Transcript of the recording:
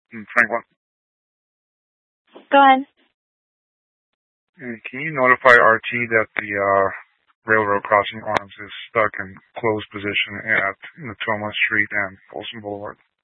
Franklin. Go ahead. And can you notify RT that the railroad crossing arms is stuck in closed position in the Toma Street and Folsom Boulevard?